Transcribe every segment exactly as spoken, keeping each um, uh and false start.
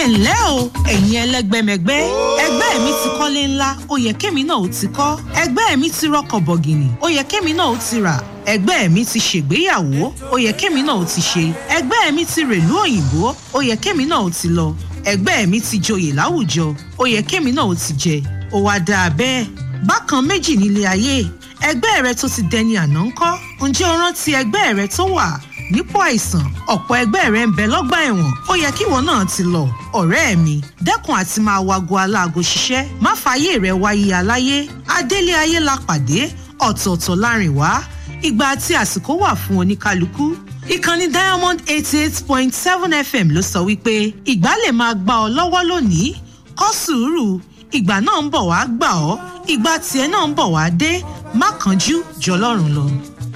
ǹlẹ́ o ẹ̀yin ẹlẹ́gbẹ́mẹgbẹ́ ẹgbẹ́ mi ti kọ́lé ńlá ó yẹ kémi náà ó ti kọ́ ẹgbẹ́ mi ti rọkọ̀ bọ̀gìnì ó yẹ kémi náà ó ti rà ẹgbẹ́ mi ti ṣègbéyàwó ó yẹ kémi náà ó ti ṣe ẹgbẹ́ mi ti rèlú òyìnbó ó yẹ kémi náà ó ti lọ ẹgbẹ́ mi ti joyè láwùjọ ó yẹ kémi náà ó ti jẹ ó wá dáa bẹ́ẹ̀ bákan méjì nílé ayé ẹgbẹ́ rẹ tó ti dẹni àná ńkọ́ ǹjẹ́ o rántí ẹgbẹ́ rẹ tó wà nípò àìsàn ọ̀pọ̀ ẹgbẹ́ rẹ ń bẹ lọ́gbà ẹ̀wọ̀n ó yẹ kíwọ náà ti lọ ọ̀rẹ́ mi dẹ́kun àti máa wago aláago ṣiṣẹ́ má fàyè rẹ wáyé aláyé adélé ayé la pàdé ọ̀tọ̀ọ̀tọ̀ láàrin wá ìgbà àti àsìkò wà fún oníkálukú ìkànnì diamond eighty eight point seven fm ló sọ wípé ìgbà lè máa gbà ọ́ lọ́wọ́ lónìí kọ́ sùúrù ìgbà náà ń bọ̀ wá gbà ọ́ ìgbà tiẹ̀ náà ń bọ̀ wá dé má kánjú jọlọ́run lọ.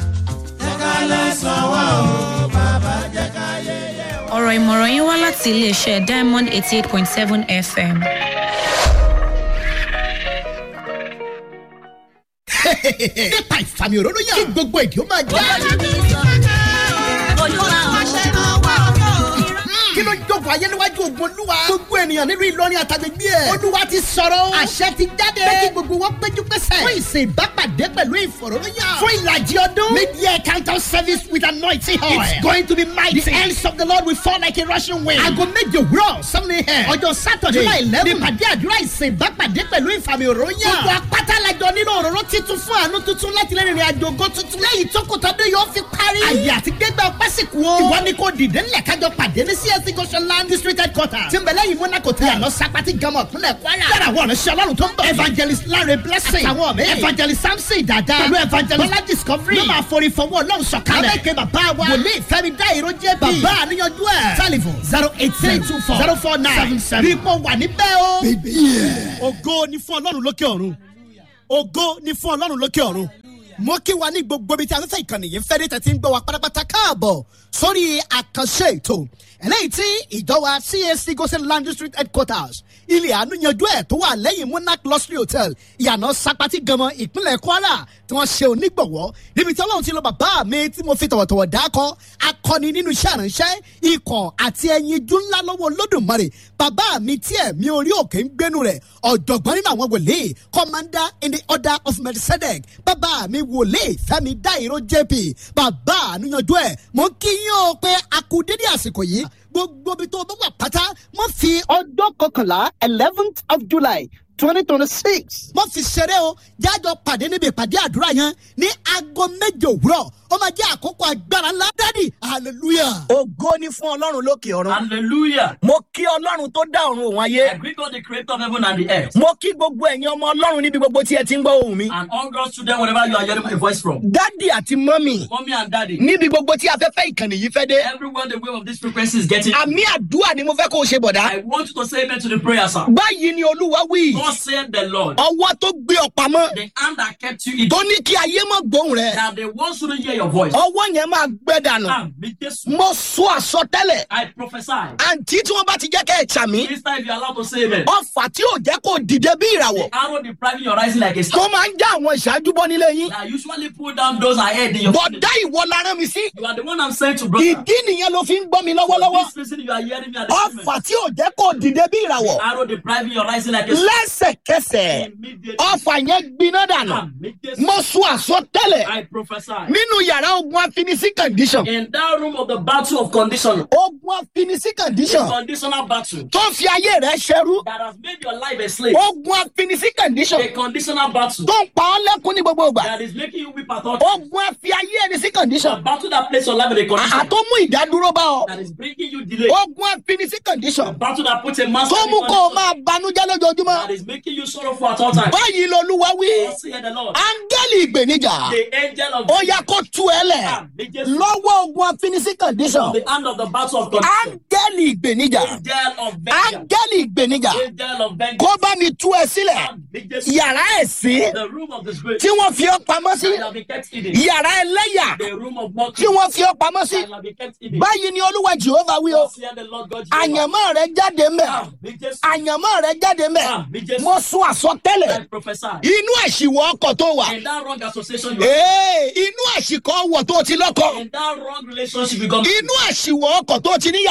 ọ̀rọ̀ ìmọ̀ràn yín wá láti iléeṣẹ́ diamond eighty eight point seven fm. nípa ìfàmì òróró yàn kí gbogbo èdè ó máa jẹ́. kí ló jókòó ayé níwájú ogun olúwa. gbogbo ènìyàn nínú ìlọrin àtàgbègbè ẹ̀. olúwa ti sọ̀rọ̀. àṣẹ ti jáde. pé kí gbogbo wọn péjú pésẹ̀. fún ìsìn ìbápàdé pẹ̀lú ìfọ̀rọ̀lóyàn. fún ìlàjì ọdún. mid-year counter service with anointing oil. it's going to be mighty. the hands of the lord will fall like a rushing wind. aago méje òwúrọ̀ seven a.m. ọjọ́ saturday july eleven. ní pàdé àdúrà ìsìn ìbápàdé pẹ̀lú ìfàmì òróró. gbogbo apáta lajọ nínú òróró titun fún àánú tuntun láti lè rìnrìn àjò ògo tuntun. lẹ́yìn tó kò tọ́dún yóò fi parí. àyè àti gbégbá ọpẹ́ sì kú o. ìwọ ni kò dìde ńlẹ̀ kájọ pàdé ní C S C Goshenland district headquarters. tí ń bẹ lẹ́yìn monaco tẹ̀ àlọ́ sapati gamọ̀ kúnlẹ̀ kwara. yàrá àwọn ọ̀nàṣẹ́ ọlọ́run tó ń bọ̀. evangelist Larry Blessing. àtàwọn ọ̀mẹ́. evangelist Samson dada. pẹ̀lú evangelist Bọ́lá Discovery. ló máa forí fọwọ́ ọlọ́run sọ̀kalẹ̀. abẹ́kẹ́ bàbá wa. wòlíì Fẹ́mi Dáìró jẹ́ bí. bàbá àníyànjú ẹ̀. telephone zero eight three two four zero four nine seven seven. bí ipò wà níbẹ̀ o. ògo ni fún ọlọ́run lókè ọ̀run. ògo ni fún ọlọ́run lókè ọ̀run. mo kí wa ní gbogbo ibi tí afẹ́fẹ́ ìkànnì yìí ń fẹ́ dé tẹ̀sí ń gbọ́ wa pátápátá káàbọ̀ sórí àkànṣe ètò eléyìí tí ìjọba C S C Goshenland district headquarters ilé àánú yanjú ẹ̀ tó wà lẹ́yìn monarch luxury hotel ìyànà sapati ganmọ ìpínlẹ̀ kwara tí wọ́n ṣe onígbọ̀wọ́ níbi tí ọlọ́run ti lọ bàbá mi tí mo fi tọ̀wọ̀tọ̀wọ̀ dákọ́ akọni nínú iṣẹ́ àránṣẹ́ ikọ̀ àti ẹyin jú ńlá lọ́wọ́ olódùmarè bàbá mi tí ẹ̀mí orí òkè ń gbénu rẹ̀ ọ̀jọ̀gbọ́n nínú àwọn wòlíì commander in the order of Melchizedek bàbá mi wòlíì Fẹ́mi Dáìró J P bàbá àníyànjú ẹ̀ mo kí yín o pé a kú dédé àsìkò yìí gbogbo ibi tó bá wà pátá wọ́n fi ọjọ́ kọkànlá eleventh of July twenty twenty six wọ́n fi ṣeré o jájọ pàdé níbi ìpàdé àdúrà yẹn ní aago méje òwúrọ̀ ó máa jẹ́ àkókò agbára ńlá dádì hallelujah. ògo ni fún ọlọ́run lókè ọ̀run. hallelujah. mo kí ọlọ́run tó dá ọ̀run òun ayé. I greet God the creator of heaven and the earth. mo kí gbogbo ẹ̀yin ọmọ ọlọ́run níbi gbogbo tí ẹ ti ń gbọ́ ohùn mi. and all God's children wherever you are hearing my voice from. dádì àti mọ́mì. mommy and daddy. níbi gbogbo tí afẹ́fẹ́ ìkànnì yìí fẹ́ dé. everywhere the wave of this frequency is getting. àmì àdúrà ni mo fẹ́ kó o ṣe bọ̀dá. I want you to say amen to the prayer sir. báyìí ni olúwa wí. God said the Lord. ọwọ́ tó gbé ọ pamọ́. the hand that kept you in. tó ní kí ayé mọ̀ gbóhùn rẹ̀. that the ones who don't hear your voice. ọwọ́ yẹn máa gbẹ dànù. àmì Jésù. mo sọ àsọtẹ́lẹ̀. I prophesy. àǹtí tí wọ́n bá ti jẹ́ kẹ́ ẹ̀ ṣàmì. this time you are allowed to say amen. ọfà tí ò jẹ́ kó dìde bí ìràwọ̀. the arrow depriving your rising like a star. tó máa ń já àwọn ìṣáájú bọ́ nílé yín. that usually pull down those ahead in your family. bọ̀dá ìwọ la rán mi sí. you are the one I'm saying to brother. ìdí nìyẹn ló fi ń gbọ́ mi lọ́wọ́lọ́wọ́. for this reason you are hearing me at the moment. ọfà tí ò jẹ́ kó dìde bí ìràwọ̀. the arrow depriving your rising like a star. lẹ́sẹ̀kẹsẹ̀ immediately. ọfà yẹn gbiná dànù. àmì Jésù. mo sọ àsọtẹ́lẹ̀ I prophesy. nínú yàrá ogun afinisí condition. in that room of the battle of condition. ogun afinisí a condition. conditional battle. tó fi ayé rẹ̀ ṣẹrú. that has made your life a slave. ogun afinisí condition. a conditional battle. tó ń pa ọ́ lẹ́kún ní gbogbo ìgbà. that is making you weep at all times. ogun afi ayé ẹni sí condition. a battle that places your life in a condition. àtó mú ìdádúró bá ọ. that is bringing you delay. ogun afinisí condition. a battle that puts a master tó in mú kó o condition. máa banújẹ́ lójoojúmọ́. that is making you sorrowful at all times. báyìí lolúwa wí. Thus saith the Lord. áńgẹ́lì ìgbènijà. the angel of ó yá kó tú ẹ lẹ̀. àmì Jésù. lọ́wọ́ ogun afinisí condition. the hand of the battle of condition. áńgẹ́lì ìgbènijà. angel of vengeance. áńgẹ́lì ìgbènijà. angel of vengeance. kó bá mi tú ẹ sílẹ̀. àmì Jésù. yàrá ẹ̀sín the room of disgrace. tí wọ́n fi ọ́ pamọ́ sí. that have been kept hidden. yàrá ẹlẹ́yà the room of tí mockery. wọ́n fi ọ́ pamọ́ sí. that have been kept hidden. báyìí ni olúwa jehova wí o. Thus saith the Lord God Jehovah. àyànmọ́ rẹ jáde mẹ́. àmì Jésù. àyànmọ́ rẹ jáde mẹ́. àmì Jésù. mo sún àsọtẹ́lẹ̀. I prophesy. inú àṣìwọ̀ ọkọ̀ tó wà. in that wrong association you are ee inú àṣìkọ́ ọwọ̀ tó ti lọ́kọ̀. in that wrong relationship you got inú àṣìwọ̀ ọkọ̀ tó ti níyàwó. in that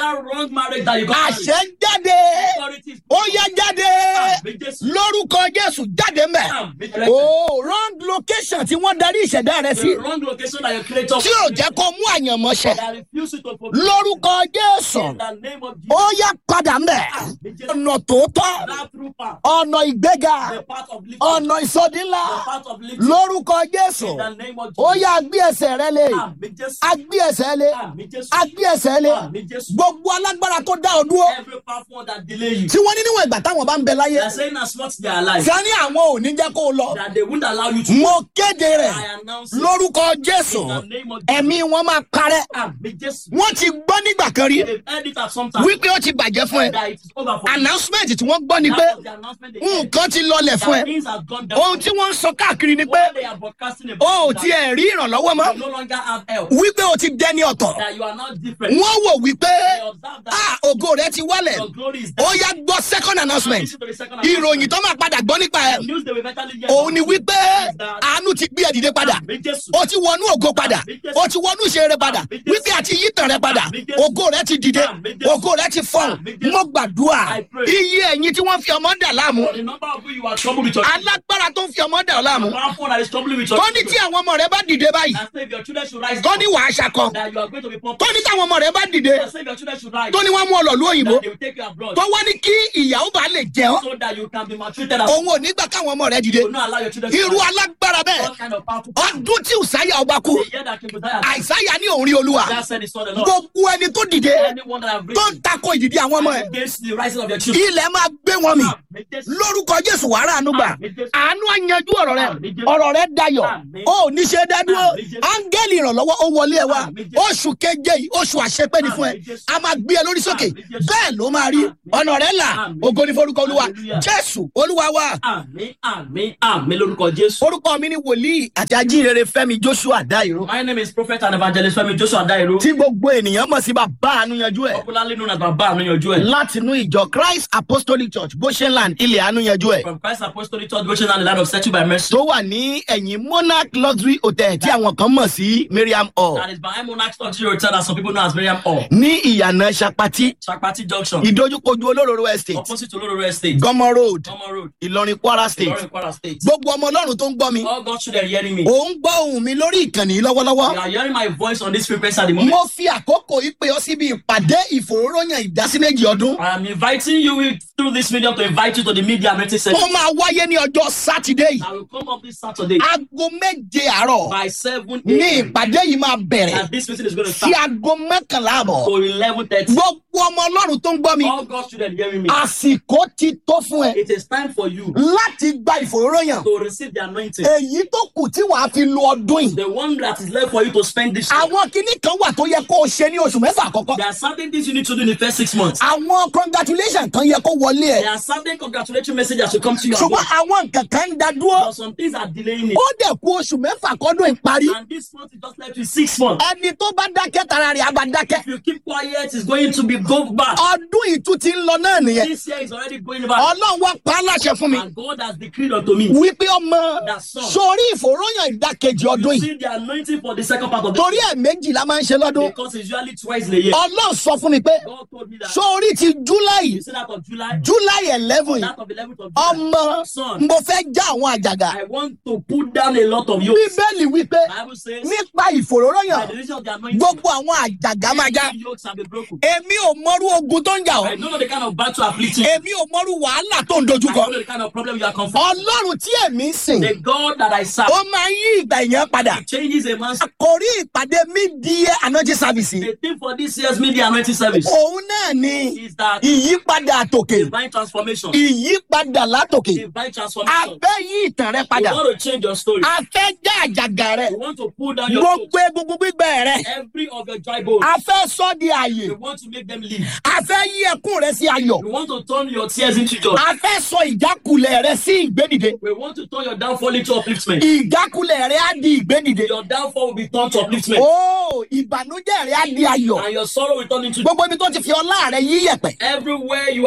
That wrong marriage that you got married. àṣẹ jáde Authority is ó yá jáde Àmì Jésù. lórúkọ Jésù jáde mbẹ. Àmì Jésù. o wrong location tí wọ́n darí ìṣẹ̀dá rẹ sí The wrong location that your creator tí ò jẹ́ kó mú àyànmọ́ṣẹ́ that refuse you to fulfill. lórúkọ Jésù In the name of Jesus. ó yá padà mbẹ. Àmì Jésù. ọ̀nà tòótọ́ That true path. ọ̀nà ìgbéga The path of lifting. ọ̀nà ìsọdínlá The path of lifting. lórúkọ Jésù In the name of Jesus. ó yá gbé ẹsẹ̀ rẹ lé Àmì Jésù. agbé ẹsẹ̀ lé Àmì Jésù. agbé ẹsẹ̀ lé Àmì Jésù. gbogbo alágbára tó dá ọ dúró Every powerful that delay you. tí wọ́n ní níwọ̀n ìgbà táwọn bá ń bẹ láyé They are saying as much they are alive. tí a ní àwọn ò ní jẹ́ kó o lọ That they won't allow you to. mo kéde rẹ̀ I announce it. lórúkọ Jésù In the name of Jesus. ẹ̀mí wọn máa parẹ́ Àmì Jésù. wọ́n ti gbọ́ nígbà kan rí They've heard it at some time. wípé ó ti bàjẹ́ fún ẹ That it is over for you. announcement tí wọ́n gbọ́ ni pé That was the announcement they heard. nǹkan ti lọlẹ̀ fún ẹ That things have gone down. ohun tí wọ́n ń sọ káàkiri ni pé What they are broadcasting about o ò is that tiẹ̀ rí ìrànlọ́wọ́ mọ́ you no longer have help. wípé o ti dẹni ọ̀tọ̀ That you are not different. wọ́n wò wípé They observe that ah ògo rẹ ti wálẹ̀ your glory is ó there. yá gbọ́ second announcement Listen to the second ìròyìn tó máa padà gbọ́ nípa ẹ̀ announcement. News they will eventually hear òun ni about wípé is that àánú ti gbé ẹ dìde padà Àmì Jésù. o ti wọnú ògo padà o ti wọnú ìṣe rẹ padà wípé àti yítàn rẹ padà ògo rẹ ti dìde ògo rẹ ti fọhùn mo gbàdúrà iye ẹ̀yin tí wọ́n fi ọmọ dà láàmú For the number of you you are troubled with your alágbára tó ń fi ọmọ dà ọ́ láàmú powerful that is troubling with your tó ní tí àwọn ọmọ rẹ bá dìde báyìí and say if your children should rise tó ní wàá ṣakọ that you are going to be pumped. tó ní táwọn ọmọ rẹ bá dìde Say if your children should rise tó ní wọ́n mú ọ lọ lú òyìnbó that they will take you abroad tó wá ní kí ìyàwó bá lè jẹ ọ́ so that you can be maltreated as òun ò ní gbà káwọn ọmọ rẹ dìde will not allow your children to irú rise. alágbára bẹ́ẹ̀ What kind of powerful ọdún tí Ùsáyà ọba kú the year that King Uzziah Àìsáyà ní òun rí Olúwa that said he saw the Lord. gbogbo ẹni tó dìde Anyone that have tó ń risen takò ìdìde àwọn ọmọ ẹ against the rising of your children. ilẹ̀ máa gbé wọn mì Àmì Jésù. lórúkọ Jésù wàrà àánú gbà àánú àyanjú ọ̀rọ̀ rẹ ọ̀rọ̀ rẹ dayọ̀ ó ní ṣe dádúró áńgẹ́lì ìrànlọ́wọ́ ó wọlé ẹ wá oṣù keje yìí oṣù àṣepé ni fún ẹ a máa gbé ẹ lórí sókè bẹ́ẹ̀ ló máa rí ọ̀nà rẹ là ògo ní forúkọ Olúwa Jésù Olúwa wa Àmì àmì àmì lórúkọ Jésù. orúkọ mi ni wòlíì àti ajínrere Fẹ́mi Joshua Dairo My name is Prophet and Evangelist Femi Joshua Dairo. tí gbogbo ènìyàn mọ̀ sí bàbá àánú yanjú ẹ̀ Popularly known as Baba Anuyanju ẹ̀. láti inú ìjọ Christ Apostolic Church Goshenland ilẹ̀ àánú yanjú ẹ̀ From Christ Apostolic Church Goshen and the land of Settled by Mercy. tó wà ní ẹ̀yìn Monarch Luxury Hotel tí àwọn kan mọ̀ sí Miriam Hall That is behind Monarch Luxury Hotel that some people know as Miriam Hall. ní ìyànà Ṣapati Chapati Junction. ìdójúkojú Olóróró Estate Opposite to Olororo Estate. Gọmọ Road Gomo Road. Ìlọrin Kwara State Ilorin Kwara State. gbogbo ọmọ Ọlọ́run tó ń gbọ́ mi All God children hearing me. ò ń gbọ́ ohùn mi lórí ìkànnì yìí lọ́wọ́lọ́wọ́ You are hearing my voice on this frequency at the moment. mo fi àkókò yìí pè ọ́ síbi ìpàdé ìfòróróyàn ìdásíméjì ọdún I am inviting you with- through this medium to invite you to the media meeting tó session. máa wáyé ní ọjọ́ Sátidé yìí I will come up this Saturday aago méje àárọ̀ by seven ní a m ìpàdé yìí máa bẹ̀rẹ̀ and this meeting is going to sí start aago mọ́kànlá àbọ̀ to eleven thirty. gbogbo ọmọ Ọlọ́run tó ń gbọ́ mi All God children hearing me. àsìkò ti tó fún ẹ It is time for you láti gba ìfòróróyàn to receive the anointing. èyí tó kù tí wàá fi lo ọdún yìí The one that is left for you to spend this year. àwọn kinní kan wà tó yẹ kó o ṣe ní oṣù mẹ́fà àkọ́kọ́ There are certain things you need to do in the first six months. àwọn congratulation kan yẹ kó wọlé ẹ There are certain congratulatory messages that come to you. ṣùgbọ́n àwọn nǹkan kan ń da dúró But some things are delaying it. ó dẹ̀ kú oṣù mẹ́fà kọ́dún ìparí And this month is just left with six months. ẹni tó bá dákẹ́ tara rẹ̀ á bá dákẹ́ If you keep quiet, it's going to be go back. ọdún ìtú ti ń lọ náà nìyẹn This year is already going back. Ọlọ́run wá pa á láṣẹ fún mi And God has decreed unto me. wípé ọmọ That's so. sórí ìfòróyàn ìdákejì ọdún You yìí see the anointing for the second part of the torí ẹ̀ méjìlá máa ń ṣe lọ́dún because it's usually twice in a year. Ọlọ́run sọ fún mi pé God told me that. sórí ti July You see that of July, July eleven that of eleventh of July. ọmọ Son, mo fẹ́ já àwọn àjàgà I want to put down a lot of yokes. bíbélì wípé Bible says, nípa by ìfòróróyàn the reason of the anointing, gbogbo àwọn àjàgà máa já every yokes have been broken. èmi ò mọrú ogun tó ń jà I ọ́ don't know the kind of battle afflicting. èmi ò mọrú wàhálà tó ń I dojúkọ don't know the kind of problem you are confronting. Ọlọ́run tí èmi ń sìn The God that I serve, ó máa ń yí ìgbà èèyàn padà He changes a man's. àkòrí ìpàdé mid-year anointing service The theme for this year's media anointing service òun náà ni is that ìyípadà àtòkè divine transformation. ìyípadà látòkè Divine a transformation. fẹ́ yí ìtàn rẹ You padà want to change your story. a fẹ́ já àjàgà rẹ You want to pull down your gbogbo egungun gbígbẹ rẹ every of your dry bones. a fẹ́ sọ di àyè You want to make them live. a fẹ́ yí ẹkún rẹ sí ayọ̀ You want to turn your tears into joy. a fẹ́ sọ ìjákulẹ̀ rẹ sí ìgbédìde We want to turn your downfall into upliftment. ìjákulẹ̀ rẹ á di ìgbédìde Your downfall will be turned to upliftment. ó ìbànújẹ́ rẹ á di ayọ̀ And your sorrow will turn into gbogbo ibi tó ti fi ọlá rẹ yí yẹ̀pẹ̀ everywhere you have been destroyed.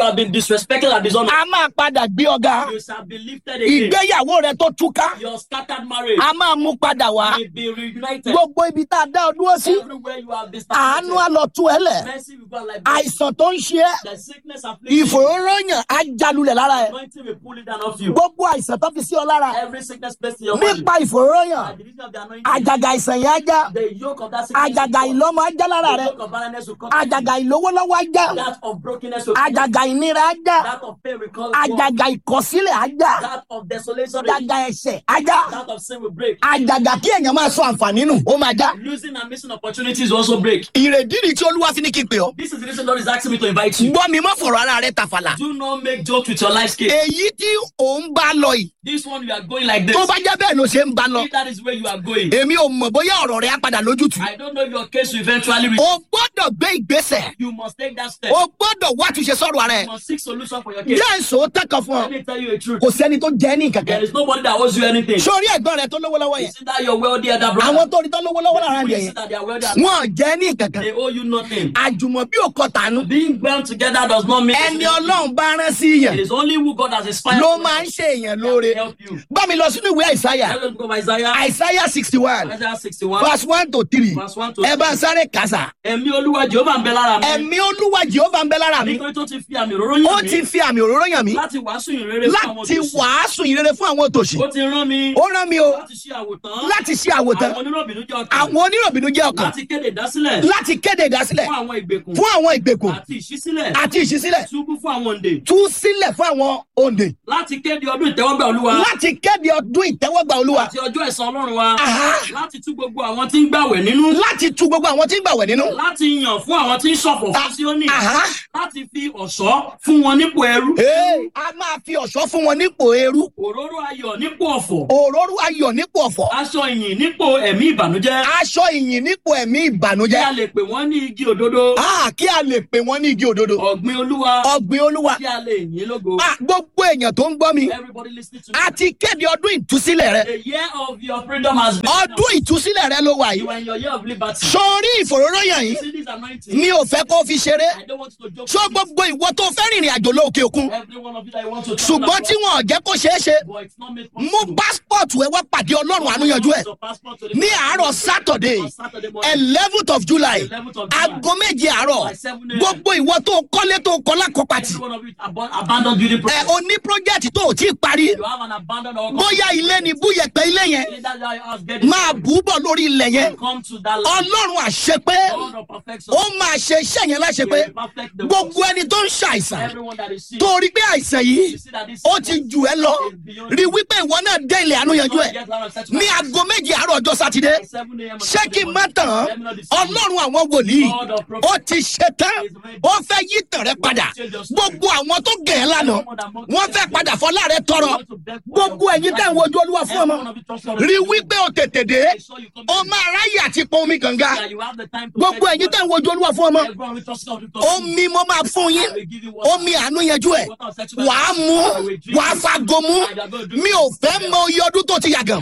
disrespected and dishonored, a máa padà gbé ọ̀gá. you shall be lifted again. Ìgbéyàwó rẹ tó túká, Your scattered marriage a máa mú padà wá. will be reunited. Gbogbo ibi tá a dá ọ dúró sí, Everywhere you have been àánú á lọ tú ẹ lẹ̀. mercy will go like Àìsàn tó ń ṣe ẹ́, the sickness afflicting you. ìfòróróyàn á jalulẹ̀ lára ẹ̀. Anointing will pull it down off you. Gbogbo àìsàn tó fi sí ọ lára, Every sickness placed in your body. nípa ìfòróróyàn, At the division of the anointing, àjàgà àìsàn yẹn á já. the yoke of that sickness Àjàgà will come. ìlọ́mọ á já lára The rẹ. yoke of barrenness will come. to you. Àjàgà ìlówólọ́wọ́ á já. That of brokenness will come. Àjàgà ìnira á já. That of pain will come. Àjàgà ìkọ̀sílẹ̀ á já. That of desolation will Àjàgà ẹ̀ṣẹ̀ á já. That of sin will break. Àjàgà kí èèyàn máa sọ àǹfààní nù, ó máa já. Losing and missing opportunities will also break. Ìrèdí ni tí Olúwa fi ní kí n pè ọ́. This is the reason Lord is asking me to invite you. Gbọ́ mi mọ́ fọ̀rọ̀ ara rẹ tàfàlà. Do not make jokes with your life scale. Èyí tí òun bá lọ yìí, This one you are going like this. tó bá jẹ́ bẹ́ẹ̀ ló ṣe ń bá lọ. If that is where you are going, Èmi ò mọ̀ bóyá ọ̀rọ̀ rẹ á padà lójútùú. I don't know if your case will eventually reach. O gbọ́dọ̀ gbé ìgbésẹ̀. You must take that step. O gbọ́dọ̀ wá túnṣe sọ̀rọ̀ ara ẹ̀. You must seek solution for your case. Jẹ́ ìṣòro tẹ́kọ̀ fún Let ọ. me tell you a truth. Kò sẹ́ni tó jẹ́ ní There kankan. is nobody that owes you anything. Sórí ẹ̀gbọ́n rẹ tó lówó lọ́wọ́ yẹn. Is it that you're wealthy elder brother? Àwọn tó rí tó lówó lọ́wọ́ lára People rẹ̀ you see yẹn. that they are wealthy. Wọ́n jẹ́ ní kankan. They owe you nothing. Àjùmọ̀bí ò kọ tànú. Being bound together does not mean Ẹni Ọlọ́run bá rán sí it yẹn is only who God has inspired ló to máa ń ṣe èèyàn lóore. help you. Bá mi lọ sínú ìwé Àìsáyà. Let's go to Isaiah. Àìsáyà sixty one Isaiah sixty-one. verse one to three. Verse one to Ẹ bá sáré kàsà. Ẹ̀mí Olúwa Jèhófà ń bẹ lára mi. Ẹ̀mí Olúwa Jèhófà ń bẹ lára mi. Nítorí tó ti fi àmì òróró Ó yàn ti mí fi àmì òróró yàn mí láti wàásù ìrere fún àwọn láti òtòṣì. wàásù ìrere fún àwọn òtòṣì. Ó ti rán mi Ó rán mi o láti ṣe àwòtán láti ṣe àwòtán àwọn onírọ̀bìnújẹ́ ọkàn, àwọn oníròbìnújẹ́ ọkàn, láti kéde ìdásílẹ̀ láti kéde ìdásílẹ̀ fún àwọn ìgbèkùn fún àwọn ìgbèkùn àti ìṣísílẹ̀, àti ìṣísílẹ̀, túbú fún àwọn òǹdè, tú sílẹ̀ fún àwọn òǹdè, láti kéde ọdún ìtẹ́wọ́gbà Olúwa láti kéde ọdún ìtẹ́wọ́gbà Olúwa, àti ọjọ́ ẹ̀san Ọlọ́run wa, Aha. láti tú gbogbo àwọn tí ń gbàwẹ̀ nínú, láti tu gbogbo àwọn tí ń gbàwẹ̀ nínú. láti yàn fún àwọn tí ń ṣọ̀fọ̀ fún Síónì, Aha. láti fi ọ̀ṣọ́ fún wọn nípò ẹrú, Ee, a máa fi ọ̀ṣọ́ fún wọn nípò eérú, òróró ayọ̀ nípò ọ̀fọ̀, òróró ayọ̀ nípò ọ̀fọ̀, aṣọ ìyìn nípò ẹ̀mí ìbànújẹ́, aṣọ ìyìn nípò ẹ̀mí kí a ìbànújẹ́. lè pè wọ́n ní igi òdodo, Ah, kí a lè pè wọ́n ní igi òdodo. ọ̀gbìn Olúwa, Ọ̀gbìn Olúwa. kí a lè yìn lógo. Ah, gbogbo èèyàn tó ń gbọ́ mi, Everybody listening to me. a ti kéde ọdún ìtúsílẹ̀ rẹ. The year of your freedom has been. Ọdún ìtúsílẹ̀ rẹ ló wà You yìí. are in your year of liberty. Sórí ìfòróróyàn yìí, See this anointing. mi ò fẹ́ kó fi ṣeré. I don't want you to joke. Sọ with it. gbogbo ìwọ tó fẹ́ rìnrìn àjò lókè òkun. Every one of you that want to travel Ṣùgbọ́n tí wọn ò jẹ́ kó ṣeé ṣe, abroad, but it's not made mú possible. pásítọ̀tù ẹ wá pàdé Ọlọ́run àánú yanjú ẹ̀. Your passport to the- Ní àárọ̀ Sátọ̀dé, On Saturday morning. eleventh of July, eleventh of July. aago méje àárọ̀, By seven a m. gbogbo ìwọ tó kọ́lé tó kọ́ lákọ̀pàtì. Every one of you abo- abandoned building Ẹ project. o ní pọ́jẹ́tì tó ò tí ì parí. You have an abandoned or Bóyá ilé ni búyẹ̀pẹ̀ ilé yẹn, Either that house get máa bù ú bọ̀ lórí ilẹ̀ yẹn. come to that land. Ọlọ́run àṣepé, God of perfection. ó máa ṣe iṣẹ́ yẹn láṣepé. Will perfect the Gbogbo works. ẹni tó ń ṣàìsàn, Everyone that is sick. tó rí pé àìsàn yìí, You see that this ó ti jù ẹ́ lọ. Rí wípé ìwọ náà dé ilẹ̀ àánú yanjú ẹ̀. Ní aago méje àárọ̀ ọjọ́ Sátidé, ṣé kí n má tàn án? Ọlọ́run àwọn wòlíì, ó ti ṣe tán. Ó fẹ́ yí tàn rẹ padà. Gbogbo àwọn tó gẹ̀ ẹ́ lánàá, wọ́n fẹ́ padà fọlá rẹ tọrọ. Gbogbo ẹ̀yin tẹ̀ ń wojú Olúwa fún ọmọ. Rí wípé o tètè dé. O máa ráyè àti pọn omi kànga. Gbogbo ẹ̀yin tẹ̀ ń wojú Olúwa fún ọmọ. Omi mo máa fún yín. Omi àánú yanjú ẹ̀. Wàá mú, wàá fago mú. Mi ò fẹ́ mọ iye ọdún tó ti yàgàn.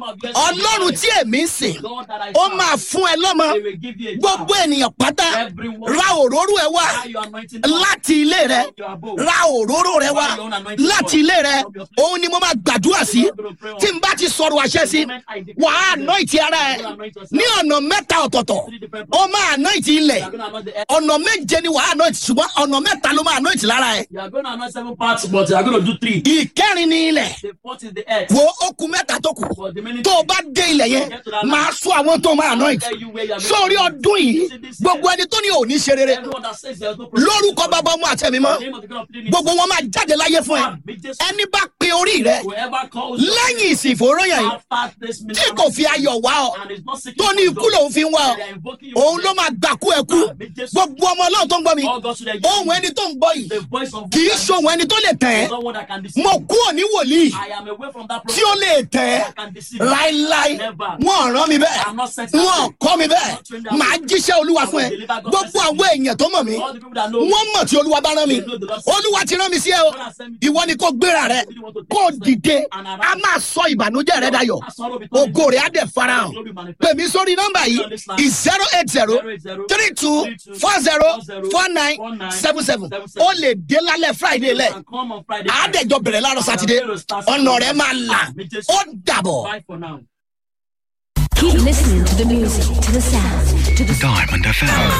Ọlọ́run tí èmi ń sìn, ó máa fún ẹ lọ́mọ. Gbogbo ènìyàn pátá, ra òróró ẹ wá láti ilé rẹ. Ra òróró rẹ wá láti ilé rẹ. Òun ni mo máa gbàdúrà sí. Tí n bá ti sọ̀rọ̀ àṣẹ sí, wàá anoint ara ẹ ní ọ̀nà mẹ́ta ọ̀tọ̀ọ̀tọ̀. Ó máa anoint ilẹ̀. Ọ̀nà méje ni wàá anoint, ṣùgbọ́n ọ̀nà mẹ́ta ló máa anoint lára ẹ. You are going to anoint seven parts, but you are going to do three. Ìkẹrin ni ilẹ̀. The fourth is the earth. Wo okùn mẹ́ta tó kù. But the minute Tó o bá dé ilẹ̀ yẹn, máa sọ àwọn tó máa anoint. Sórí ọdún yìí, gbogbo ẹni tó ní òní ṣe rere. everyone that says there is no problem. Lórúkọ bàbá ọmọ àtẹ̀mí The mọ́. name of the God of the Gbogbo wọn máa jáde láyé fún ẹ. Ẹni bá pe orí rẹ whoever calls you lẹ́yìn ìsìn ìfòróyàn yìí, after this tí ministry kò fi ayọ̀ wá ọ, and is not seeking tó ní for ikú God, lòun fi ń wá ọ, they are invoking you òun for ló máa gbàkú ẹ kú. Gbogbo ọmọ Ọlọ́run tó ń gbọ́ mi, all God should have ohun ẹni tó ń gbọ́ yìí, the voice of kì í ṣohun ẹni tó lè tẹ̀ ẹ́. someone that can deceive. Mo kúrò ní wòlíì I am away from that tí ó problem lè tẹ̀ ẹ́ that can deceive. láíláí. Wọ́n rán mi bẹ́ẹ̀, I'm not sent wọ́n kọ́ mi bẹ́ẹ̀. Màá jíṣẹ́ Olúwa fún ẹ. Gbogbo àwọn èèyàn tó mọ̀ mí, All the people that know wọ́n mọ̀ tí Olúwa bá rán mi. Olúwa ti rán mi sí ẹ o. Ìwọ ni kò gbéra rẹ, kò dìde. A máa sọ ìbànújẹ́ rẹ dayọ̀. Ògo rẹ̀ á dẹ̀ farahàn. Pè mí sórí nọ́mbà yìí, zero eight zero three two four zero four nine seven seven. O lè lè dé lálẹ́ friday lẹ̀ And come on Friday. àádẹ́jọ bẹ̀rẹ̀ láàárọ̀ sátidé ọ̀nà rẹ̀ máa là ó dàbọ̀. Bye for now. Keep listening to the music, to the sound, to the Diamond F M.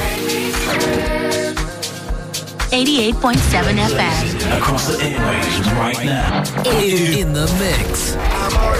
eighty-eight point seven F M. Across the airwaves right now. In the mix.